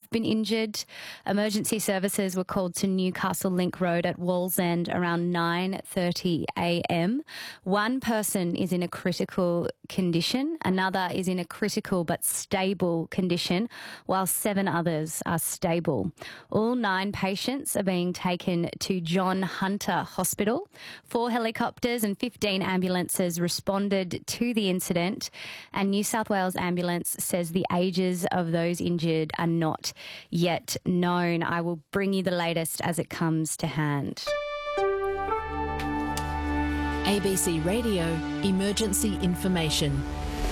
been injured. Emergency services were called to Newcastle Link Road at Wallsend around 9:30 a.m. One person is in a critical condition. Another is in a critical but stable condition, while 7 others are stable. All 9 patients are being taken to John Hunter Hospital. 4 helicopters and 15 ambulances responded to the incident, and New South Wales Ambulance says the ages of those injured are not yet known. I will bring you the latest as it comes to hand. ABC Radio Emergency Information.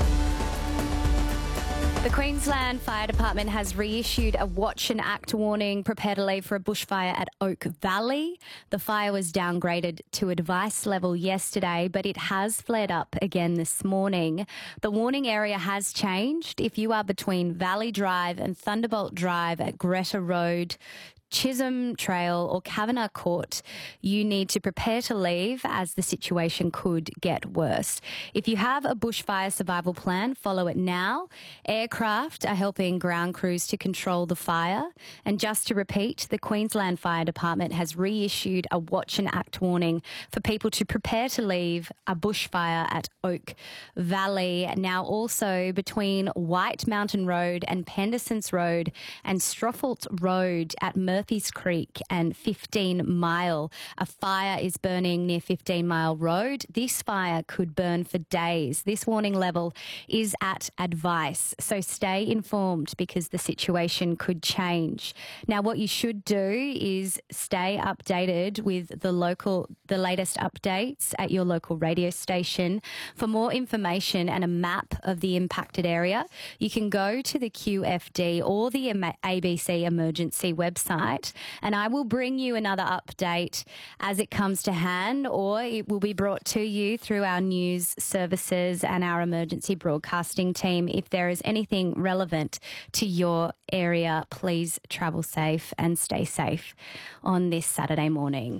The Queensland Fire Department has reissued a watch and act warning. Prepare to leave for a bushfire at Oak Valley. The fire was downgraded to advice level yesterday, but it has flared up again this morning. The warning area has changed. If you are between Valley Drive and Thunderbolt Drive at Greta Road, Chisholm Trail or Kavanagh Court, you need to prepare to leave as the situation could get worse. If you have a bushfire survival plan, follow it now. Aircraft are helping ground crews to control the fire. And just to repeat, the Queensland Fire Department has reissued a watch and act warning for people to prepare to leave a bushfire at Oak Valley. Now also between White Mountain Road and Pendersons Road and Stroffelt Road at Murphy's Creek and 15 Mile. A fire is burning near 15 Mile Road. This fire could burn for days. This warning level is at advice, so stay informed because the situation could change. Now, what you should do is stay updated with the latest updates at your local radio station. For more information and a map of the impacted area, you can go to the QFD or the ABC emergency website. And I will bring you another update as it comes to hand, or it will be brought to you through our news services and our emergency broadcasting team. If there is anything relevant to your area, please travel safe and stay safe on this Saturday morning.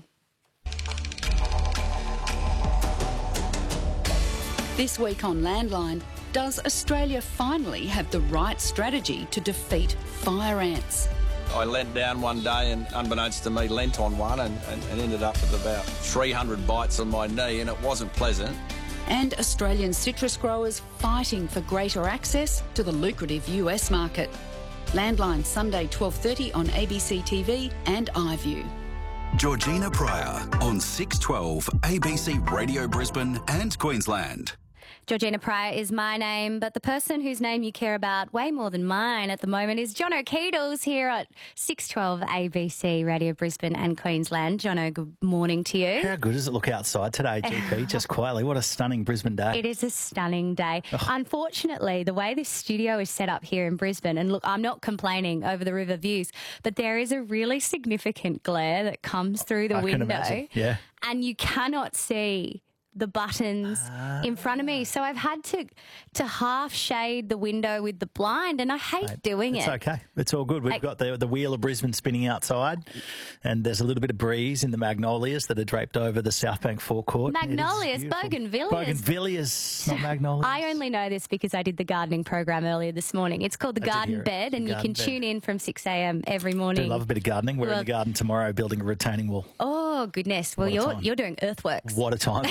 This week on Landline, does Australia finally have the right strategy to defeat fire ants? I leant down one day and, unbeknownst to me, leant on one and ended up with about 300 bites on my knee, and it wasn't pleasant. And Australian citrus growers fighting for greater access to the lucrative US market. Landline Sunday 12:30 on ABC TV and iView. Georgina Pryor on 612 ABC Radio Brisbane and Queensland. Georgina Pryor is my name, but the person whose name you care about way more than mine at the moment is Jono Keedles here at 612 ABC Radio Brisbane and Queensland. Jono, good morning to you. How good does it look outside today, GP? Just quietly. What a stunning Brisbane day. It is a stunning day. Unfortunately, the way this studio is set up here in Brisbane, and look, I'm not complaining over the river views, but there is a really significant glare that comes through the window. Yeah. And you cannot see the buttons in front of me. So I've had to half shade the window with the blind, and I hate doing it. It's okay. It's all good. We've got the wheel of Brisbane spinning outside, and there's a little bit of breeze in the magnolias that are draped over the South Bank forecourt. Magnolias, bougainvilleas. Bougainvilleas, not magnolias. I only know this because I did the gardening program earlier this morning. It's called The Garden Bed, and you can tune in from 6 a.m. every morning. I love a bit of gardening. We're in the garden tomorrow building a retaining wall. Oh, goodness. Well, you're doing earthworks. What a time.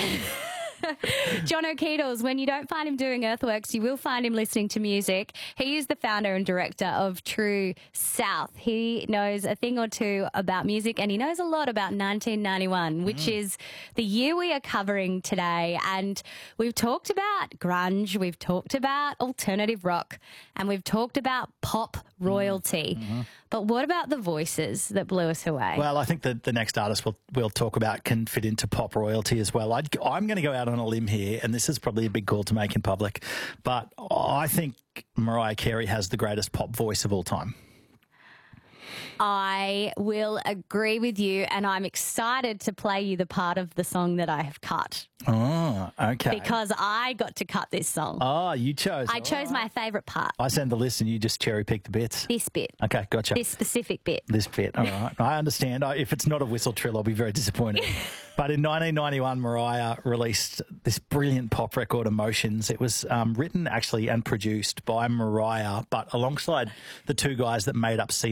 Jono Keedles, when you don't find him doing earthworks, you will find him listening to music. He is the founder and director of True South. He knows a thing or two about music, and he knows a lot about 1991, which is the year we are covering today. And we've talked about grunge, we've talked about alternative rock, and we've talked about pop royalty. But what about the voices that blew us away? Well, I think that the next artist we'll talk about can fit into pop royalty as well. I'm going to go out on a limb here, and this is probably a big call to make in public, but I think Mariah Carey has the greatest pop voice of all time. I will agree with you, and I'm excited to play you the part of the song that I have cut. Oh, okay. Because I got to cut this song. Oh, you chose. I chose my favourite part. I send the list and you just cherry pick the bits. This bit. Okay, gotcha. This specific bit. This bit, all right. I understand. If it's not a whistle trill, I'll be very disappointed. But in 1991, Mariah released this brilliant pop record, Emotions. It was written actually and produced by Mariah, but alongside the two guys that made up